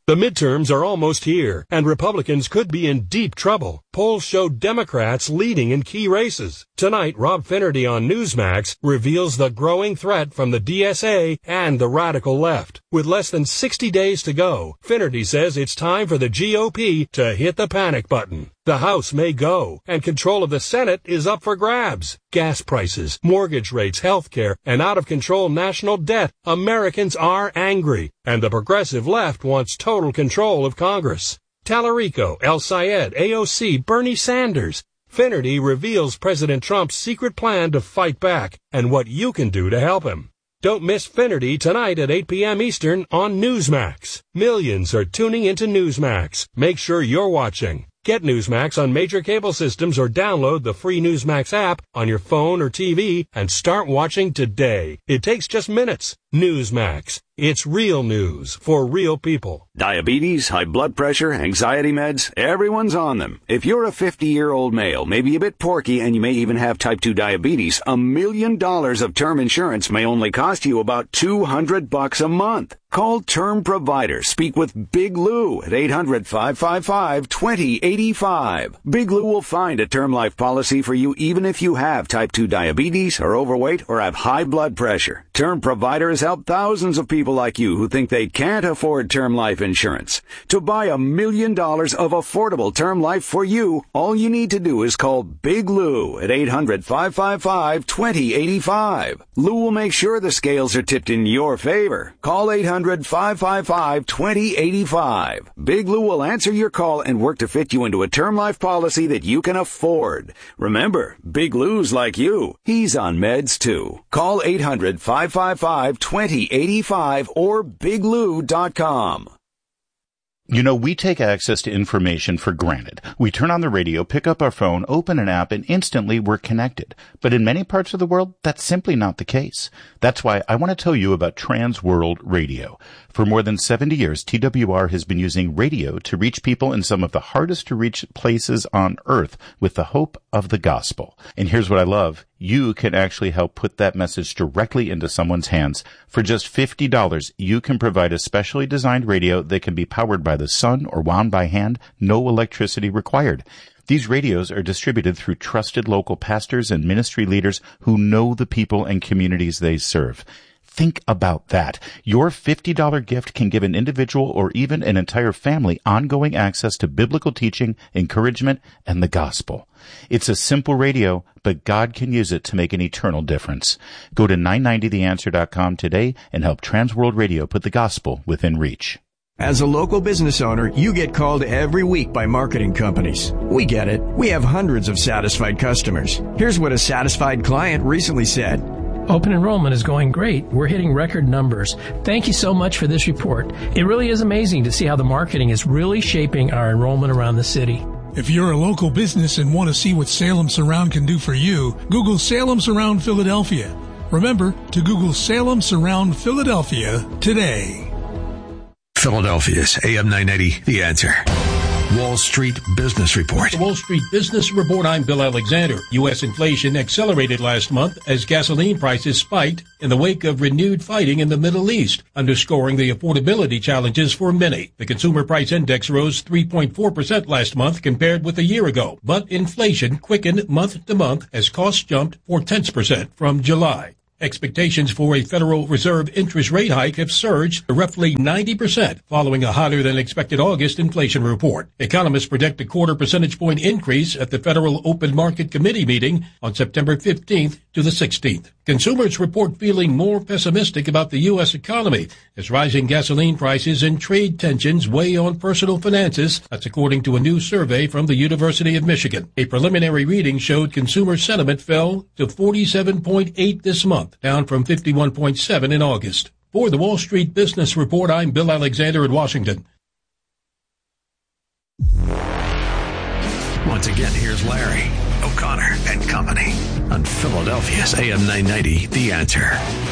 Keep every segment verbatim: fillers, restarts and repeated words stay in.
The midterms are almost here, and Republicans could be in deep trouble. Polls show Democrats leading in key races. Tonight, Rob Finnerty on Newsmax reveals the growing threat from the D S A and the radical left. With less than sixty days to go, Finnerty says it's time for the G O P to hit the panic button. The House may go, and control of the Senate is up for grabs. Gas prices, mortgage rates, health care, and out-of-control national debt. Americans are angry, and the progressive left wants total control of Congress. Tallarico, El Sayed, A O C, Bernie Sanders. Finnerty reveals President Trump's secret plan to fight back and what you can do to help him. Don't miss Finnerty tonight at eight p.m. Eastern on Newsmax. Millions are tuning into Newsmax. Make sure you're watching. Get Newsmax on major cable systems or download the free Newsmax app on your phone or T V and start watching today. It takes just minutes. Newsmax. It's real news for real people. Diabetes, high blood pressure, anxiety meds, everyone's on them. If you're a fifty-year-old male, maybe a bit porky, and you may even have type two diabetes, a million dollars of term insurance may only cost you about two hundred bucks a month. Call Term Provider. Speak with Big Lou at eight hundred, five five five, two zero eight five. Big Lou will find a term life policy for you even if you have type two diabetes, are overweight, or have high blood pressure. Term Provider has helped thousands of people like you who think they can't afford term life insurance. To buy a million dollars of affordable term life for you, all you need to do is call Big Lou at eight hundred, five five five, two zero eight five. Lou will make sure the scales are tipped in your favor. Call eight hundred, five five five, two zero eight five. Big Lou will answer your call and work to fit you into a term life policy that you can afford. Remember, Big Lou's like you. He's on meds too. Call eight hundred, five five five, two zero eight five or big lou dot com. You know, we take access to information for granted. We turn on the radio, pick up our phone, open an app, and instantly we're connected. But in many parts of the world, that's simply not the case. That's why I want to tell you about Trans World Radio. For more than seventy years, T W R has been using radio to reach people in some of the hardest to reach places on earth with the hope of the gospel. And here's what I love. You can actually help put that message directly into someone's hands. For just fifty dollars, you can provide a specially designed radio that can be powered by the sun or wound by hand, no electricity required. These radios are distributed through trusted local pastors and ministry leaders who know the people and communities they serve. Think about that. Your fifty dollars gift can give an individual or even an entire family ongoing access to biblical teaching, encouragement, and the gospel. It's a simple radio, but God can use it to make an eternal difference. Go to nine ninety the answer dot com today and help Trans World Radio put the gospel within reach. As a local business owner, you get called every week by marketing companies. We get it. We have hundreds of satisfied customers. Here's what a satisfied client recently said. Open enrollment is going great. We're hitting record numbers. Thank you so much for this report. It really is amazing to see how the marketing is really shaping our enrollment around the city. If you're a local business and want to see what Salem Surround can do for you, Google Salem Surround Philadelphia. Remember to Google Salem Surround Philadelphia today. Philadelphia's A M nine ninety, The Answer. Wall Street Business Report. The Wall Street Business Report. I'm Bill Alexander. U S inflation accelerated last month as gasoline prices spiked in the wake of renewed fighting in the Middle East, underscoring the affordability challenges for many. The Consumer Price Index rose three point four percent last month compared with a year ago, but inflation quickened month to month as costs jumped four tenths percent from July. Expectations for a Federal Reserve interest rate hike have surged to roughly ninety percent following a hotter-than-expected August inflation report. Economists predict a quarter percentage point increase at the Federal Open Market Committee meeting on September fifteenth to the sixteenth. Consumers report feeling more pessimistic about the U S economy as rising gasoline prices and trade tensions weigh on personal finances. That's according to a new survey from the University of Michigan. A preliminary reading showed consumer sentiment fell to forty-seven point eight this month, down from fifty-one point seven in August. For the Wall Street Business Report, I'm Bill Alexander in Washington. Once again, here's Larry O'Connor and Company on Philadelphia's A M nine ninety, The Answer.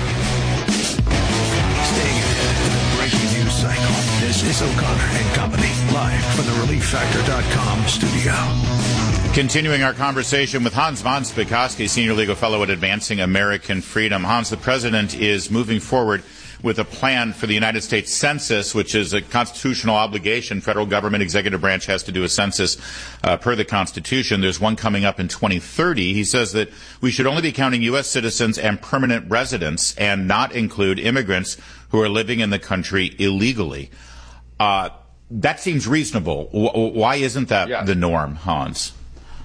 Staying ahead in the breaking news cycle, this is O'Connor and Company, live from the relief factor dot com studio. Continuing our conversation with Hans von Spakovsky, Senior Legal Fellow at Advancing American Freedom. Hans, the President is moving forward with a plan for the United States Census, which is a constitutional obligation. Federal government executive branch has to do a census uh, per the Constitution. There's one coming up in twenty thirty. He says that we should only be counting U S citizens and permanent residents and not include immigrants who are living in the country illegally. Uh, that seems reasonable. W- why isn't that yeah. the norm, Hans?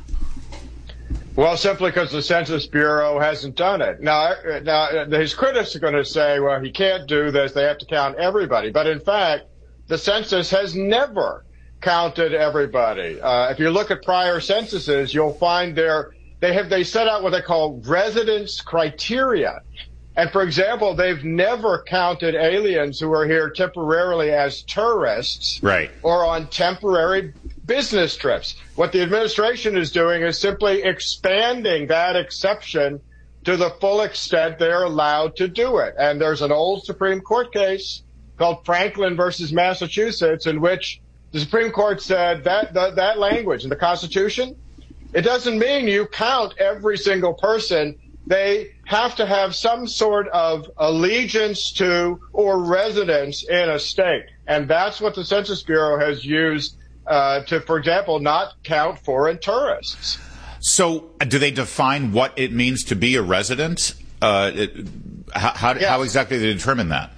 Well, simply because the Census Bureau hasn't done it. Now, now his critics are going to say, well, he can't do this. They have to count everybody. But in fact, the census has never counted everybody. Uh, if you look at prior censuses, you'll find there they have they set out what they call residence criteria. And for example, they've never counted aliens who are here temporarily as tourists, right, or on temporary business trips. What the administration is doing is simply expanding that exception to the full extent they're allowed to do it. And there's an old Supreme Court case called Franklin versus Massachusetts in which the Supreme Court said that that, that language in the Constitution, it doesn't mean you count every single person. They have to have some sort of allegiance to or residence in a state. And that's what the Census Bureau has used uh, to, for example, not count foreign tourists. So do they define what it means to be a resident? Uh, it, how, how, yes. how exactly do they determine that?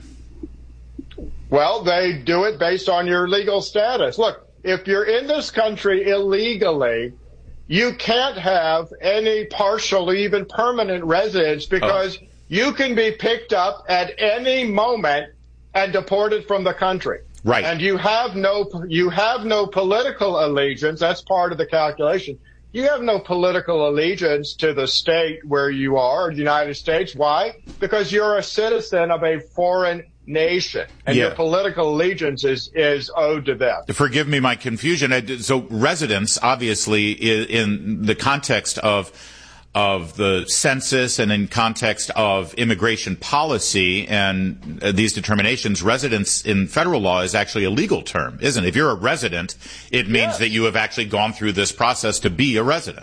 Well, they do it based on your legal status. Look, if you're in this country illegally, you can't have any partial, even permanent residence because oh. you can be picked up at any moment and deported from the country. Right. And you have no, you have no political allegiance. That's part of the calculation. You have no political allegiance to the state where you are, the United States. Why? Because you're a citizen of a foreign nation, and yeah. your political allegiance is, is owed to them. Forgive me my confusion. So residence, obviously, in the context of of the census and in context of immigration policy and these determinations, residence in federal law is actually a legal term, isn't it? If you're a resident, it means yes. that you have actually gone through this process to be a resident.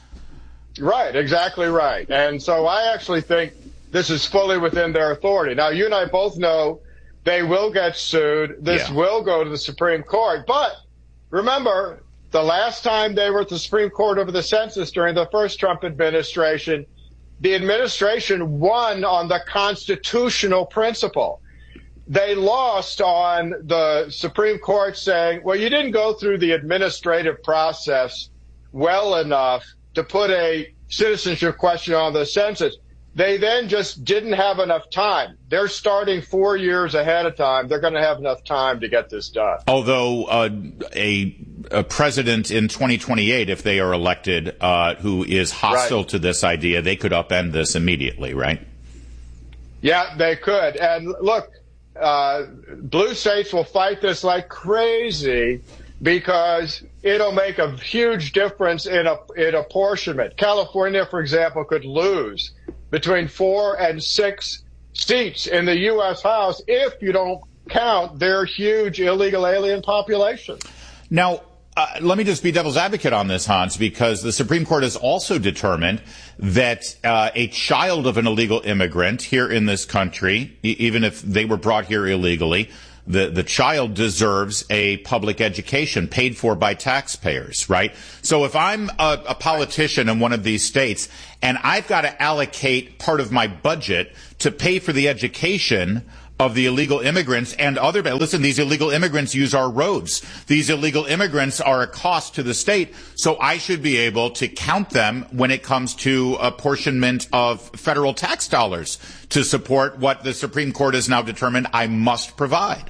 Right, exactly right. And so I actually think this is fully within their authority. Now, you and I both know they will get sued. This yeah. will go to the Supreme Court. But remember, the last time they were at the Supreme Court over the census during the first Trump administration, the administration won on the constitutional principle. They lost on the Supreme Court saying, well, you didn't go through the administrative process well enough to put a citizenship question on the census. They then just didn't have enough time. They're starting four years ahead of time. They're going to have enough time to get this done. Although uh, a, a president in twenty twenty-eight, if they are elected, uh, who is hostile right. to this idea, they could upend this immediately, right? Yeah, they could. And look, uh, blue states will fight this like crazy because it'll make a huge difference in a, in apportionment. California, for example, could lose between four and six seats in the U S House if you don't count their huge illegal alien population. Now, uh, let me just be devil's advocate on this, Hans, because the Supreme Court has also determined that uh, a child of an illegal immigrant here in this country, e- even if they were brought here illegally, The, the child deserves a public education paid for by taxpayers, right? So if I'm a, a politician in one of these states and I've got to allocate part of my budget to pay for the education of the illegal immigrants and other, listen, these illegal immigrants use our roads. These illegal immigrants are a cost to the state, so I should be able to count them when it comes to apportionment of federal tax dollars to support what the Supreme Court has now determined I must provide.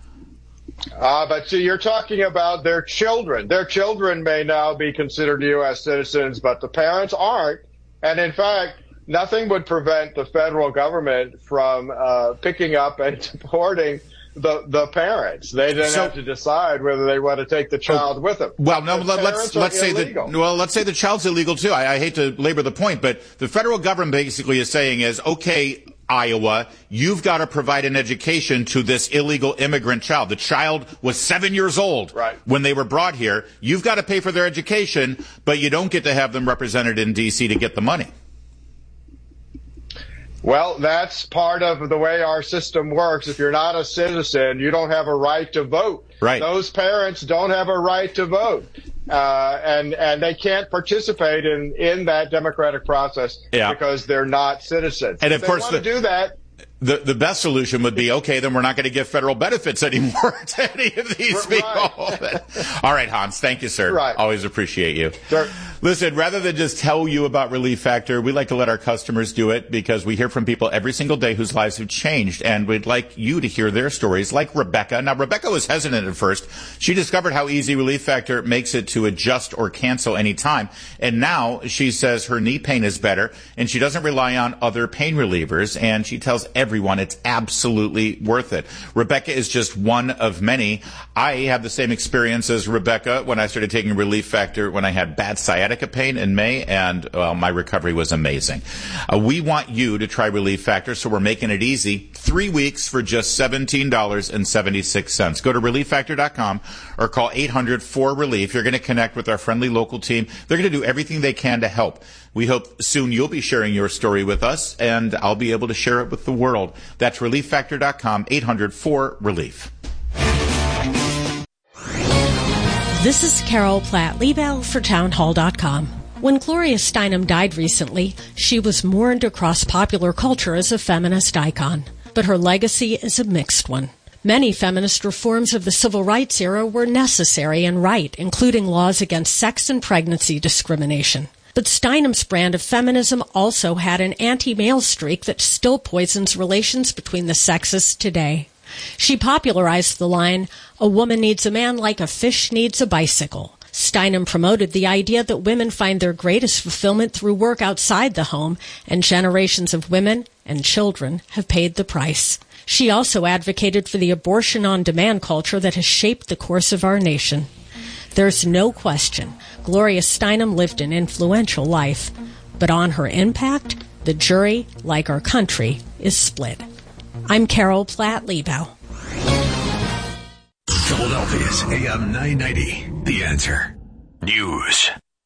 Uh, but see, you're talking about their children. Their children may now be considered U S citizens, but the parents aren't. And in fact, nothing would prevent the federal government from uh, picking up and deporting the the parents. They then so, have to decide whether they want to take the child with them. Well, no, let, let's let's say that. Well, let's say the child's illegal too. I, I hate to labor the point, but the federal government basically is saying is, okay, Iowa, you've got to provide an education to this illegal immigrant child. The child was seven years old right. when they were brought here. You've got to pay for their education, but you don't get to have them represented in D C to get the money. Well, that's part of the way our system works. If you're not a citizen, you don't have a right to vote. Right. Those parents don't have a right to vote. Uh, and, and they can't participate in, in that democratic process yeah. because they're not citizens. And of if course, they want the, to do that. The, the best solution would be, okay, then we're not going to give federal benefits anymore to any of these people. Right. All right, Hans, thank you, sir. Right. Always appreciate you. Sure. Listen, rather than just tell you about Relief Factor, we like to let our customers do it because we hear from people every single day whose lives have changed, and we'd like you to hear their stories, like Rebecca. Now, Rebecca was hesitant at first. She discovered how easy Relief Factor makes it to adjust or cancel any time, and now she says her knee pain is better, and she doesn't rely on other pain relievers, and she tells everyone it's absolutely worth it. Rebecca is just one of many. I have the same experience as Rebecca when I started taking Relief Factor when I had bad sciatica pain in May, and well, my recovery was amazing. Uh, we want you to try Relief Factor, so we're making it easy. Three weeks for just seventeen dollars and seventy-six cents. Go to relief factor dot com or call eight hundred four relief. You're going to connect with our friendly local team. They're going to do everything they can to help. We hope soon you'll be sharing your story with us, and I'll be able to share it with the world. That's relief factor dot com, eight hundred four relief. This is Carol Platt-Liebel for townhall dot com. When Gloria Steinem died recently, she was mourned across popular culture as a feminist icon. But her legacy is a mixed one. Many feminist reforms of the civil rights era were necessary and right, including laws against sex and pregnancy discrimination. But Steinem's brand of feminism also had an anti-male streak that still poisons relations between the sexes today. She popularized the line, "A woman needs a man like a fish needs a bicycle." Steinem promoted the idea that women find their greatest fulfillment through work outside the home, and generations of women and children have paid the price. She also advocated for the abortion-on-demand culture that has shaped the course of our nation. There's no question Gloria Steinem lived an influential life, but on her impact, the jury, like our country, is split. I'm Carol Platt-Liebel. Philadelphia's A M nine ninety, The Answer. News.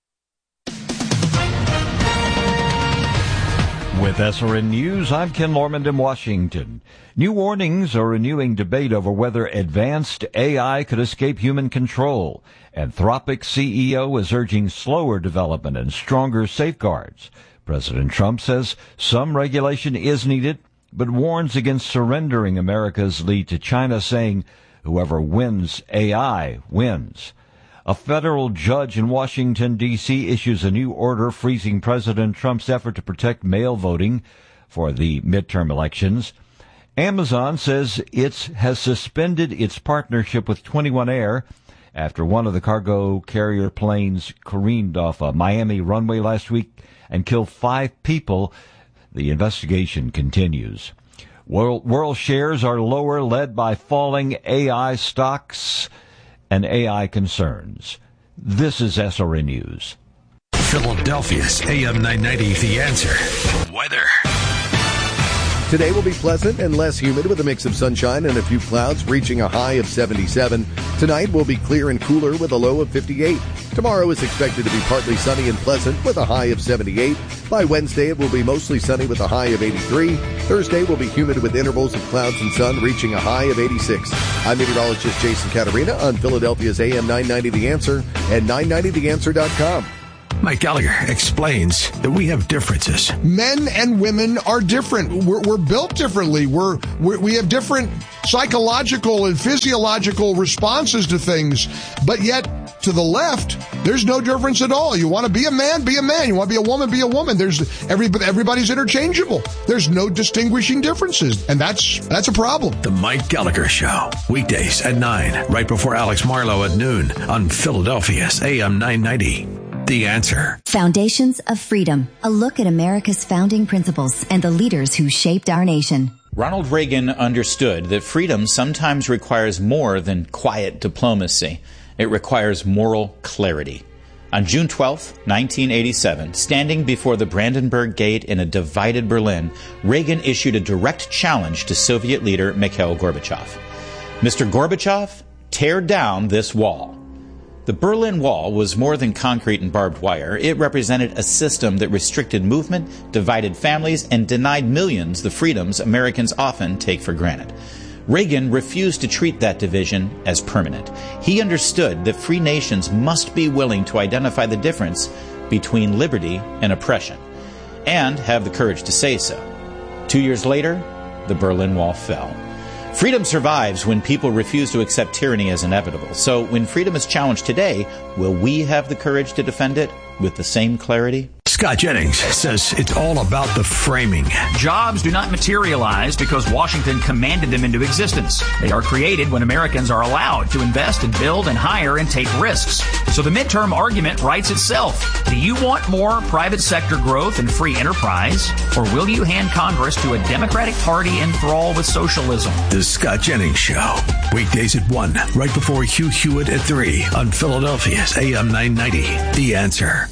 With S R N News, I'm Ken Lorman in Washington. New warnings are renewing debate over whether advanced A I could escape human control. Anthropic C E O is urging slower development and stronger safeguards. President Trump says some regulation is needed, but warns against surrendering America's lead to China, saying whoever wins A I wins. A federal judge in Washington, D C issues a new order freezing President Trump's effort to protect mail voting for the midterm elections. Amazon says it has suspended its partnership with twenty-one Air after one of the cargo carrier planes careened off a Miami runway last week and killed five people. The investigation continues. World, world shares are lower, led by falling A I stocks and A I concerns. This is S R N News. Philadelphia's A M nine ninety, The Answer. Weather. Today will be pleasant and less humid with a mix of sunshine and a few clouds, reaching a high of seventy-seven. Tonight will be clear and cooler with a low of fifty-eight. Tomorrow is expected to be partly sunny and pleasant with a high of seventy-eight. By Wednesday, it will be mostly sunny with a high of eighty-three. Thursday will be humid with intervals of clouds and sun, reaching a high of eighty-six. I'm meteorologist Jason Caterina on Philadelphia's A M nine ninety The Answer and nine ninety the answer dot com. Mike Gallagher explains that we have differences. Men and women are different. We're, we're built differently. We're, we're we have different psychological and physiological responses to things. But yet, to the left, there's no difference at all. You want to be a man, be a man. You want to be a woman, be a woman. There's everybody, everybody's interchangeable. There's no distinguishing differences, and that's that's a problem. The Mike Gallagher Show, weekdays at nine, right before Alex Marlowe at noon on Philadelphia's A M nine ninety. The Answer. Foundations of Freedom, a look at America's founding principles and the leaders who shaped our nation. Ronald Reagan understood that freedom sometimes requires more than quiet diplomacy. It requires moral clarity. On June twelfth, nineteen eighty-seven, standing before the Brandenburg Gate in a divided Berlin, Reagan issued a direct challenge to Soviet leader Mikhail Gorbachev. Mister Gorbachev, tear down this wall. The Berlin Wall was more than concrete and barbed wire. It represented a system that restricted movement, divided families, and denied millions the freedoms Americans often take for granted. Reagan refused to treat that division as permanent. He understood that free nations must be willing to identify the difference between liberty and oppression, and have the courage to say so. Two years later, the Berlin Wall fell. Freedom survives when people refuse to accept tyranny as inevitable. So when freedom is challenged today, will we have the courage to defend it with the same clarity? Scott Jennings says it's all about the framing. Jobs do not materialize because Washington commanded them into existence. They are created when Americans are allowed to invest and build and hire and take risks. So the midterm argument writes itself. Do you want more private sector growth and free enterprise, or will you hand Congress to a Democratic Party enthralled with socialism? The Scott Jennings Show. Weekdays at one, right before Hugh Hewitt at three on Philadelphia's A M nine ninety. The Answer.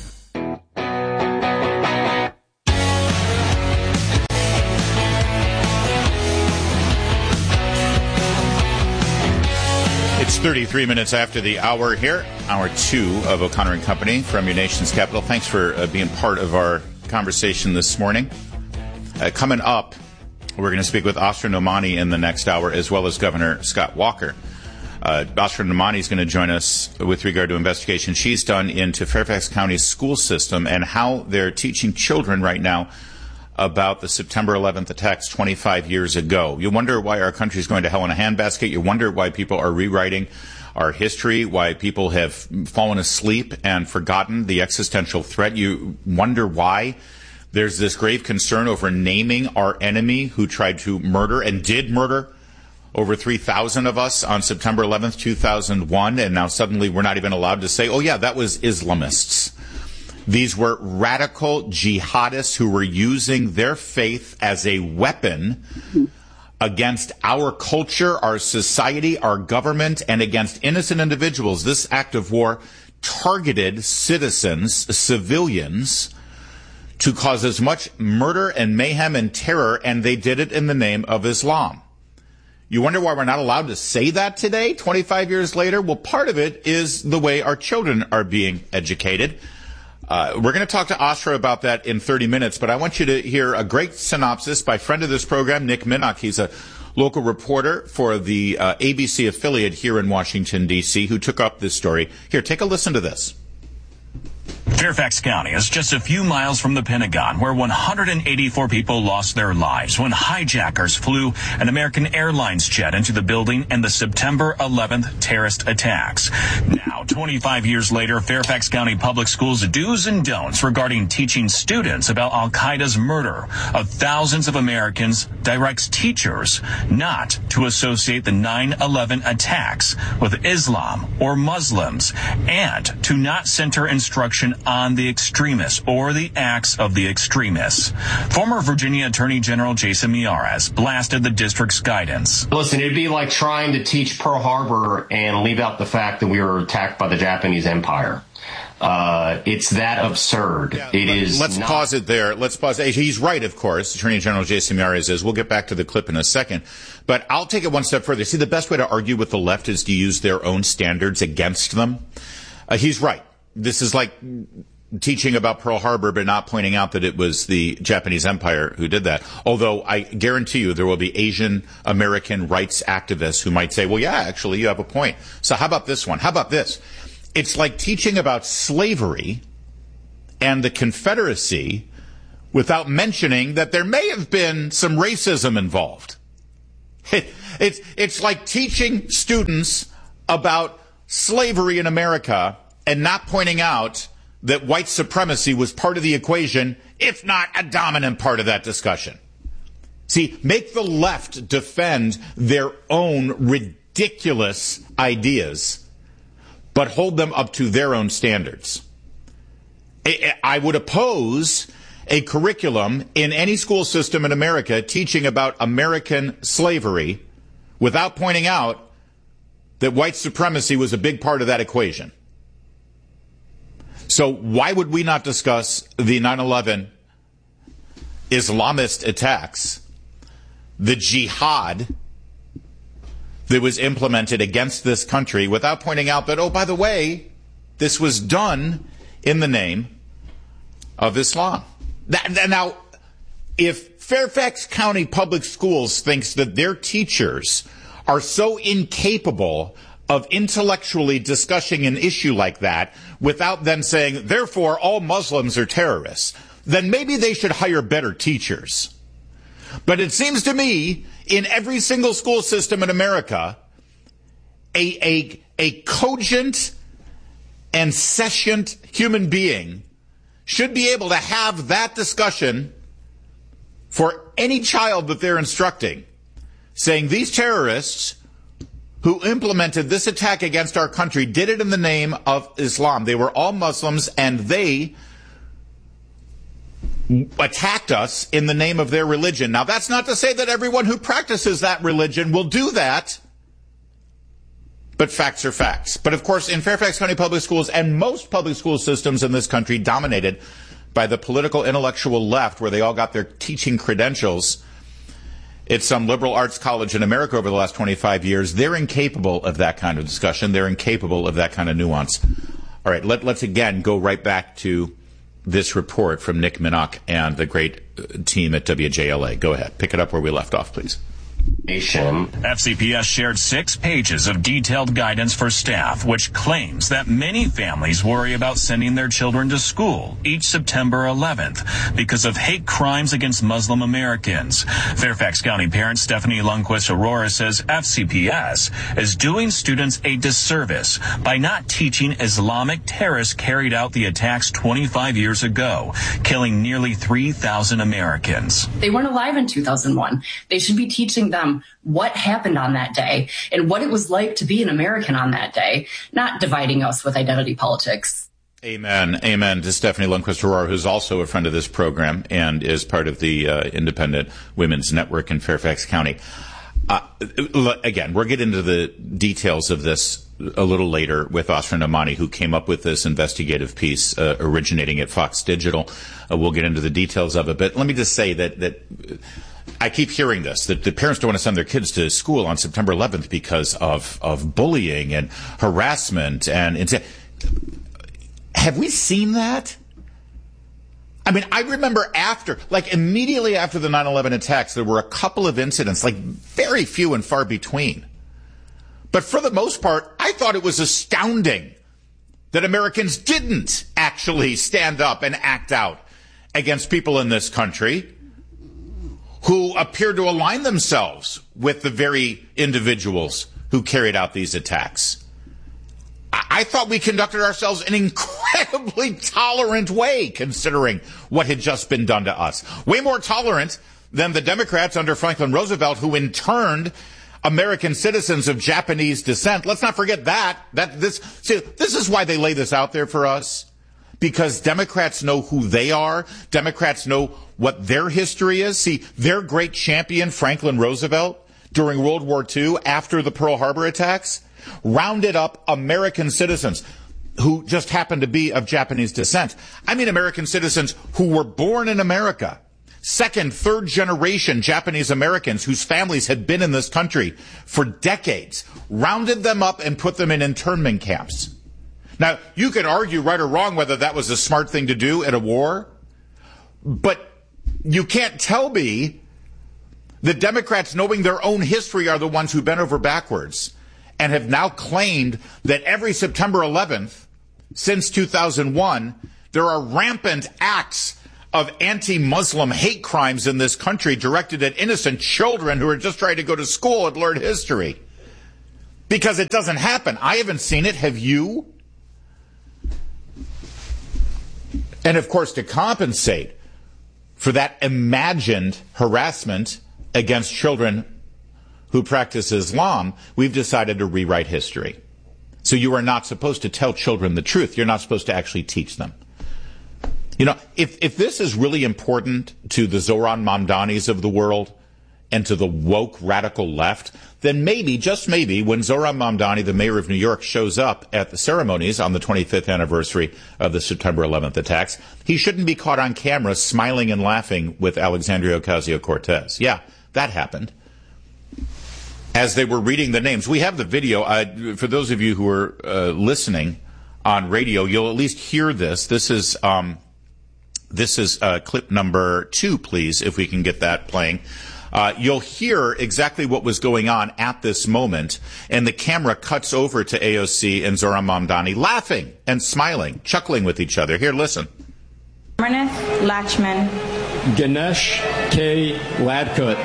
It's thirty-three minutes after the hour here, hour two of O'Connor and Company from your nation's capital. Thanks for uh, being part of our conversation this morning. Uh, coming up, we're going to speak with Asra Nomani in the next hour, as well as Governor Scott Walker. Uh, Asra Nomani is going to join us with regard to investigation she's done into Fairfax County's school system and how they're teaching children right now about the September eleventh attacks twenty-five years ago. You wonder why our country is going to hell in a handbasket. You wonder why people are rewriting our history, why people have fallen asleep and forgotten the existential threat. You wonder why there's this grave concern over naming our enemy who tried to murder and did murder over three thousand of us on September eleventh, two thousand one, and now suddenly we're not even allowed to say, oh yeah, that was Islamists. These were radical jihadists who were using their faith as a weapon against our culture, our society, our government, and against innocent individuals. This act of war targeted citizens, civilians, to cause as much murder and mayhem and terror, and they did it in the name of Islam. You wonder why we're not allowed to say that today, twenty-five years later? Well, part of it is the way our children are being educated. Uh, we're going to talk to Asra about that in thirty minutes, but I want you to hear a great synopsis by friend of this program, Nick Minnock. He's a local reporter for the uh, A B C affiliate here in Washington, D C, who took up this story. Here, take a listen to this. Fairfax County is just a few miles from the Pentagon, where one hundred eighty-four people lost their lives when hijackers flew an American Airlines jet into the building in the September eleventh terrorist attacks. Now, twenty-five years later, Fairfax County Public Schools' do's and don'ts regarding teaching students about Al-Qaeda's murder of thousands of Americans directs teachers not to associate the nine eleven attacks with Islam or Muslims, and to not center instruction on the extremists or the acts of the extremists. Former Virginia Attorney General Jason Miyares blasted the district's guidance. Listen, it'd be like trying to teach Pearl Harbor and leave out the fact that we were attacked by the Japanese Empire. Uh, it's that absurd. Yeah, it let, is. Let's not- pause it there. Let's pause. He's right, of course. Attorney General Jason Miyares is. We'll get back to the clip in a second. But I'll take it one step further. See, the best way to argue with the left is to use their own standards against them. Uh, he's right. This is like teaching about Pearl Harbor but not pointing out that it was the Japanese Empire who did that. Although I guarantee you there will be Asian American rights activists who might say, well, yeah, actually, you have a point. So how about this one? How about this? It's like teaching about slavery and the Confederacy without mentioning that there may have been some racism involved. It, it's, it's like teaching students about slavery in America and not pointing out that white supremacy was part of the equation, if not a dominant part of that discussion. See, make the left defend their own ridiculous ideas, but hold them up to their own standards. I would oppose a curriculum in any school system in America teaching about American slavery without pointing out that white supremacy was a big part of that equation. So why would we not discuss the nine eleven Islamist attacks, the jihad that was implemented against this country, without pointing out that, oh, by the way, this was done in the name of Islam. Now, if Fairfax County Public Schools thinks that their teachers are so incapable of intellectually discussing an issue like that without then saying, therefore, all Muslims are terrorists, then maybe they should hire better teachers. But it seems to me, in every single school system in America, a, a, a cogent and sentient human being should be able to have that discussion for any child that they're instructing, saying these terrorists who implemented this attack against our country did it in the name of Islam. They were all Muslims, and they attacked us in the name of their religion. Now, that's not to say that everyone who practices that religion will do that, but facts are facts. But, of course, in Fairfax County Public Schools and most public school systems in this country dominated by the political intellectual left, where they all got their teaching credentials at some liberal arts college in America over the last twenty-five years, they're incapable of that kind of discussion. They're incapable of that kind of nuance. All right, let, let's again go right back to this report from Nick Minnock and the great team at W J L A. Go ahead. Pick it up where we left off, please. F C P S shared six pages of detailed guidance for staff, which claims that many families worry about sending their children to school each September eleventh because of hate crimes against Muslim Americans. Fairfax County parent Stephanie Lundquist Aurora says F C P S is doing students a disservice by not teaching Islamic terrorists carried out the attacks twenty-five years ago, killing nearly three thousand Americans. They weren't alive in two thousand one. They should be teaching them what happened on that day and what it was like to be an American on that day, not dividing us with identity politics. Amen. Amen to Stephanie Lundquist Aurora, who's also a friend of this program and is part of the uh, Independent Women's Network in Fairfax County. Uh, again, we'll get into the details of this a little later with Oscar Namani, who came up with this investigative piece uh, originating at Fox Digital. Uh, we'll get into the details of it. But let me just say that that I keep hearing this, that the parents don't want to send their kids to school on September eleventh because of, of bullying and harassment. And, and have we seen that? I mean, I remember after, like immediately after the nine eleven attacks, there were a couple of incidents, like very few and far between. But for the most part, I thought it was astounding that Americans didn't actually stand up and act out against people in this country who appeared to align themselves with the very individuals who carried out these attacks. I, I thought we conducted ourselves in an incredibly tolerant way, considering what had just been done to us. Way more tolerant than the Democrats under Franklin Roosevelt, who interned American citizens of Japanese descent. Let's not forget that. That this, see, this is why they lay this out there for us. Because Democrats know who they are. Democrats know what their history is. See, their great champion, Franklin Roosevelt, during World War Two, after the Pearl Harbor attacks, rounded up American citizens who just happened to be of Japanese descent. I mean American citizens who were born in America. Second, third generation Japanese Americans whose families had been in this country for decades, rounded them up and put them in internment camps. Now, you could argue right or wrong whether that was a smart thing to do at a war, but you can't tell me that Democrats, knowing their own history, are the ones who bent over backwards and have now claimed that every September eleventh since two thousand one, there are rampant acts of anti-Muslim hate crimes in this country directed at innocent children who are just trying to go to school and learn history. Because it doesn't happen. I haven't seen it. Have you? And, of course, to compensate for that imagined harassment against children who practice Islam, we've decided to rewrite history. So you are not supposed to tell children the truth. You're not supposed to actually teach them. You know, if, if this is really important to the Zohran Mamdanis of the world and to the woke radical left, then maybe, just maybe, when Zohran Mamdani, the mayor of New York, shows up at the ceremonies on the twenty-fifth anniversary of the September eleventh attacks, he shouldn't be caught on camera smiling and laughing with Alexandria Ocasio-Cortez. Yeah, that happened. As they were reading the names. We have the video. Uh, for those of you who are uh, listening on radio, you'll at least hear this. This is um, this is uh, clip number two, please, if we can get that playing. Uh, you'll hear exactly what was going on at this moment, and the camera cuts over to A O C and Zohran Mamdani laughing and smiling, chuckling with each other. Here, listen. Amarnath Lachman. Ganesh K. Ladkut.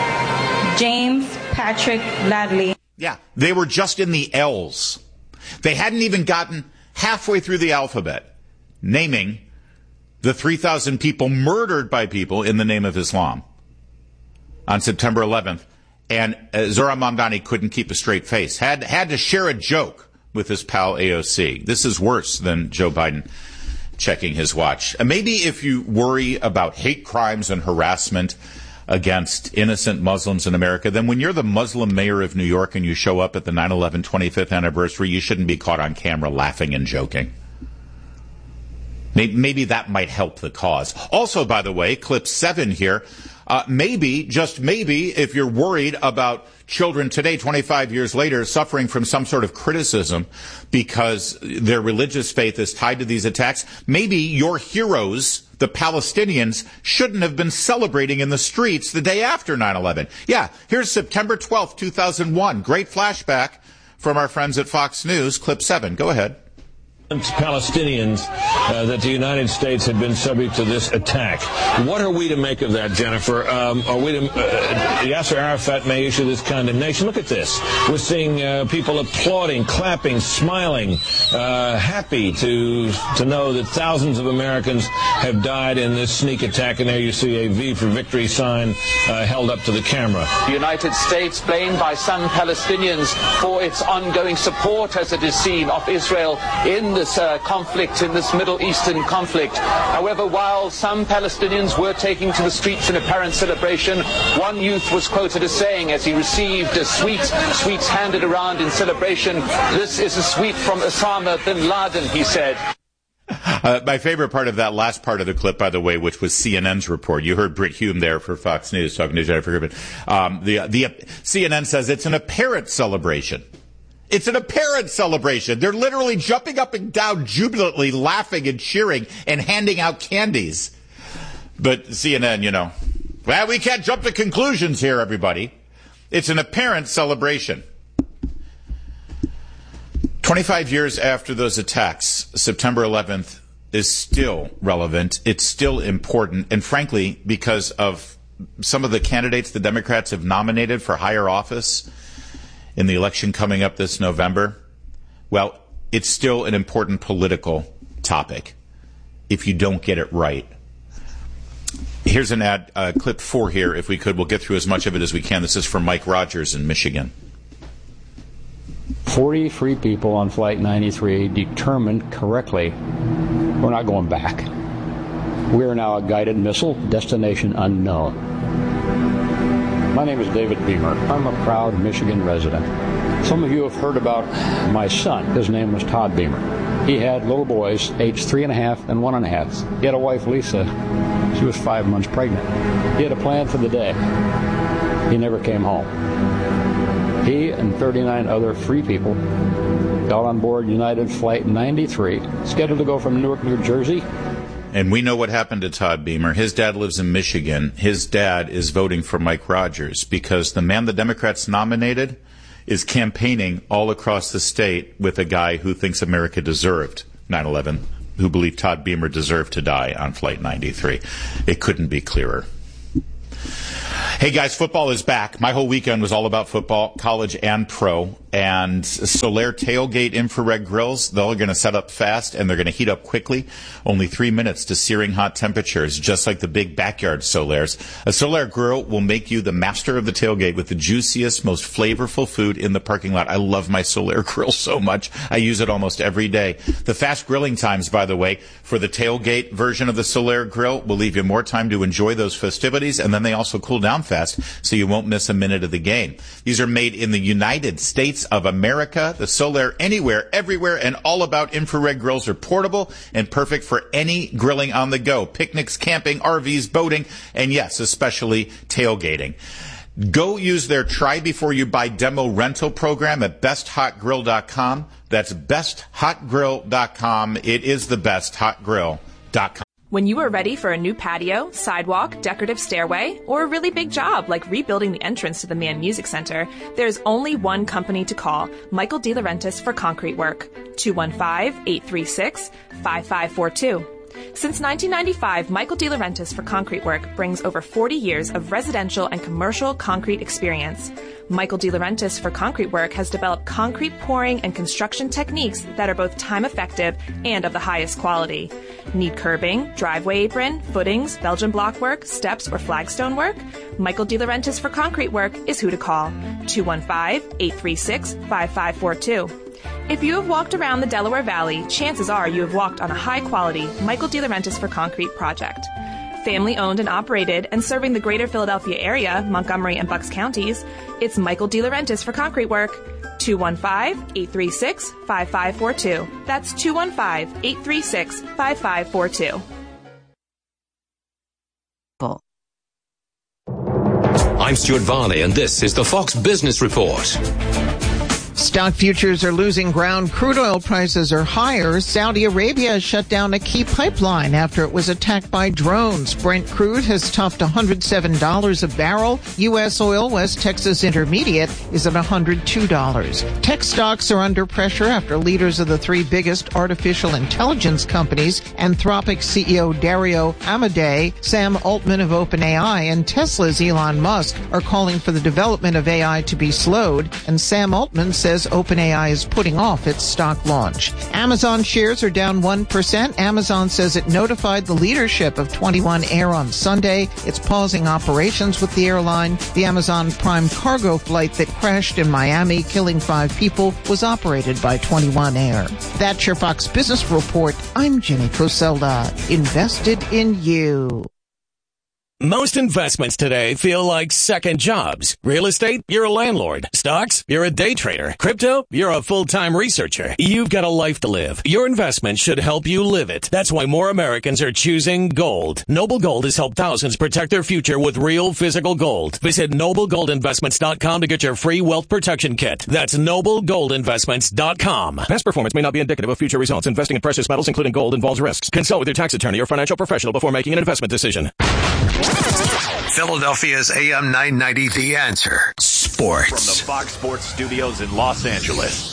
James Patrick Ladley. Yeah, they were just in the L's. They hadn't even gotten halfway through the alphabet, naming the three thousand people murdered by people in the name of Islam on September eleventh. And uh, Zohran Mamdani couldn't keep a straight face, had had to share a joke with his pal A O C. This is worse than Joe Biden checking his watch. Uh, maybe if you worry about hate crimes and harassment against innocent Muslims in America, then when you're the Muslim mayor of New York and you show up at the nine eleven twenty-fifth anniversary, you shouldn't be caught on camera laughing and joking. Maybe, maybe that might help the cause. Also, by the way, clip seven here, uh, maybe, just maybe, if you're worried about children today, twenty-five years later, suffering from some sort of criticism because their religious faith is tied to these attacks, maybe your heroes, the Palestinians, shouldn't have been celebrating in the streets the day after nine eleven. Yeah, here's September twelfth, two thousand one. Great flashback from our friends at Fox News. Clip seven. Go ahead. Palestinians uh, that the United States had been subject to this attack. What are we to make of that, Jennifer? Um, are we to, uh, Yasser Arafat may issue this condemnation. Look at this. We're seeing uh, people applauding, clapping, smiling, uh, happy to to know that thousands of Americans have died in this sneak attack. And there you see a V for victory sign uh, held up to the camera. The United States blamed by some Palestinians for its ongoing support, as it is seen, of Israel in this uh, conflict, in this Middle Eastern conflict. However, while some Palestinians were taking to the streets in apparent celebration, one youth was quoted as saying, as he received a sweet, sweets handed around in celebration, "This is a sweet from Osama bin Laden," he said. Uh, my favorite part of that last part of the clip, by the way, which was C N N's report. You heard Brit Hume there for Fox News talking to Jennifer Griffin. Um, the, the C N N says it's an apparent celebration. It's an apparent celebration. They're literally jumping up and down, jubilantly laughing and cheering and handing out candies. But C N N, you know, well, we can't jump to conclusions here, everybody. It's an apparent celebration. twenty-five years after those attacks, September eleventh is still relevant. It's still important. And frankly, because of some of the candidates the Democrats have nominated for higher office in the election coming up this November, well, it's still an important political topic if you don't get it right. Here's an ad, uh, clip four here, if we could. We'll get through as much of it as we can. This is from Mike Rogers in Michigan. forty free people on Flight ninety-three determined correctly we're not going back. We are now a guided missile, destination unknown. My name is David Beamer. I'm a proud Michigan resident. Some of you have heard about my son. His name was Todd Beamer. He had little boys, aged three and a half and one and a half. He had a wife, Lisa. She was five months pregnant. He had a plan for the day. He never came home. He and thirty-nine other free people got on board United Flight ninety-three, scheduled to go from Newark, New Jersey. And we know what happened to Todd Beamer. His dad lives in Michigan. His dad is voting for Mike Rogers because the man the Democrats nominated is campaigning all across the state with a guy who thinks America deserved nine eleven, who believed Todd Beamer deserved to die on Flight ninety-three. It couldn't be clearer. Hey guys, football is back. My whole weekend was all about football, college and pro. And Solaire Tailgate infrared grills, they're going to set up fast and they're going to heat up quickly. Only three minutes to searing hot temperatures, just like the big backyard Solaire's. A Solaire grill will make you the master of the tailgate with the juiciest, most flavorful food in the parking lot. I love my Solaire grill so much. I use it almost every day. The fast grilling times, by the way, for the tailgate version of the Solaire grill will leave you more time to enjoy those festivities, and then they also cool down fast so you won't miss a minute of the game. These are made in the United States of America. The Solaire Anywhere, Everywhere, and All About infrared grills are portable and perfect for any grilling on the go. Picnics, camping, R Vs, boating, and yes, especially tailgating. Go use their Try Before You Buy demo rental program at best hot grill dot com. That's best hot grill dot com. It is the best hot grill dot com. When you are ready for a new patio, sidewalk, decorative stairway, or a really big job like rebuilding the entrance to the Mann Music Center, there's only one company to call, Michael DeLaurentis for concrete work. two one five, eight three six, five five four two. Since nineteen ninety-five, Michael DeLaurentis for concrete work brings over forty years of residential and commercial concrete experience. Michael DeLaurentis for concrete work has developed concrete pouring and construction techniques that are both time effective and of the highest quality. Need curbing, driveway apron, footings, Belgian block work, steps, or flagstone work? Michael DeLaurentis for concrete work is who to call. two one five, eight three six, five five four two. If you have walked around the Delaware Valley, chances are you have walked on a high-quality Michael DeLaurentis for concrete project. Family-owned and operated and serving the greater Philadelphia area, Montgomery and Bucks counties, it's Michael DeLaurentis for concrete work. two one five, eight three six, five five four two. That's two one five, eight three six, five five four two. I'm Stuart Varney, and this is the Fox Business Report. Stock futures are losing ground. Crude oil prices are higher. Saudi Arabia has shut down a key pipeline after it was attacked by drones. Brent crude has topped one hundred seven dollars a barrel. U S oil, West Texas Intermediate, is at one hundred two dollars. Tech stocks are under pressure after leaders of the three biggest artificial intelligence companies, Anthropic C E O Dario Amodei, Sam Altman of OpenAI, and Tesla's Elon Musk are calling for the development of A I to be slowed, and Sam Altman says says OpenAI is putting off its stock launch. Amazon shares are down one percent. Amazon says it notified the leadership of twenty-one Air on Sunday. It's pausing operations with the airline. The Amazon Prime cargo flight that crashed in Miami, killing five people, was operated by twenty-one Air. That's your Fox Business Report. I'm Jenny Coselda. Invested in you. Most investments today feel like second jobs. Real estate, you're a landlord. Stocks, you're a day trader. Crypto, you're a full-time researcher. You've got a life to live. Your investment should help you live it. That's why more Americans are choosing gold. Noble Gold has helped thousands protect their future with real physical gold. Visit noble gold investments dot com to get your free wealth protection kit. That's noble gold investments dot com. Past performance may not be indicative of future results. Investing in precious metals, including gold, involves risks. Consult with your tax attorney or financial professional before making an investment decision. Philadelphia's A M nine ninety, The Answer. Sports. From the Fox Sports Studios in Los Angeles,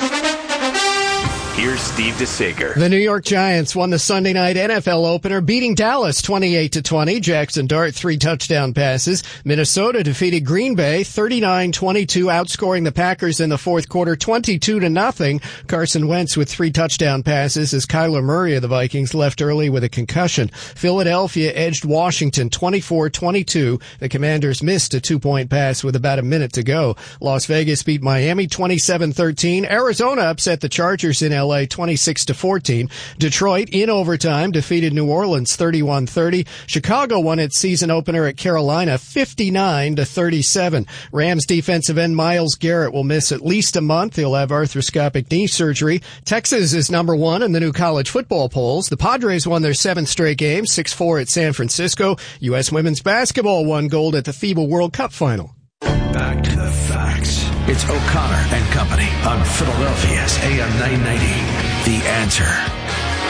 here's Steve DeSager. The New York Giants won the Sunday night N F L opener, beating Dallas twenty-eight to twenty. Jackson Dart, three touchdown passes. Minnesota defeated Green Bay thirty-nine twenty-two, outscoring the Packers in the fourth quarter twenty-two to nothing. Carson Wentz with three touchdown passes as Kyler Murray of the Vikings left early with a concussion. Philadelphia edged Washington twenty-four twenty-two. The Commanders missed a two-point pass with about a minute to go. Las Vegas beat Miami twenty-seven thirteen. Arizona upset the Chargers in L A twenty-six to fourteen. Detroit in overtime defeated New Orleans thirty-one thirty. Chicago won its season opener at Carolina fifty-nine to thirty-seven. Rams defensive end Myles Garrett will miss at least a month. He'll have arthroscopic knee surgery. Texas is number one in the new college football polls. The Padres won their seventh straight game, six four at San Francisco. U S women's basketball won gold at the FIBA World Cup final. Back to the facts. It's O'Connor and Company on Philadelphia's A M nine ninety. The Answer.